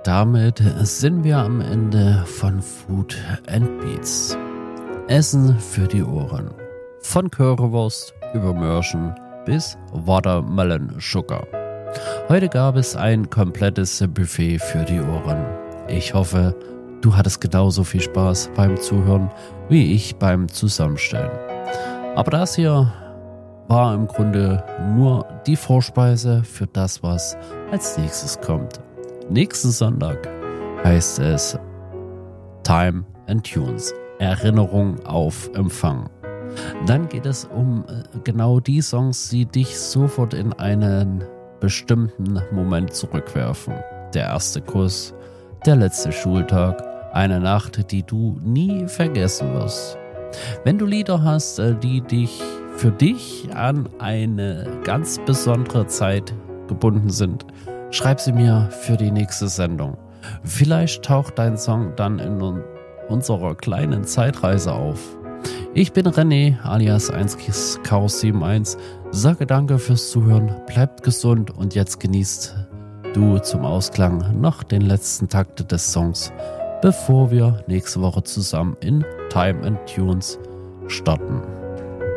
damit sind wir am Ende von Food and Beats. Essen für die Ohren. Von Currywurst über Mörchen bis Watermelon Sugar. Heute gab es ein komplettes Buffet für die Ohren. Ich hoffe, du hattest genauso viel Spaß beim Zuhören wie ich beim Zusammenstellen. Aber das hier war im Grunde nur die Vorspeise für das, was als nächstes kommt. Nächsten Sonntag heißt es Time and Tunes, Erinnerung auf Empfang. Dann geht es um genau die Songs, die dich sofort in einen bestimmten Moment zurückwerfen. Der erste Kuss, der letzte Schultag, eine Nacht, die du nie vergessen wirst. Wenn du Lieder hast, die dich für dich an eine ganz besondere Zeit gebunden sind, schreib sie mir für die nächste Sendung. Vielleicht taucht dein Song dann in unserer kleinen Zeitreise auf. Ich bin René alias 1Chaos71. Sage danke fürs Zuhören, bleibt gesund und jetzt genießt du zum Ausklang noch den letzten Takt des Songs, bevor wir nächste Woche zusammen in Time and Tunes starten.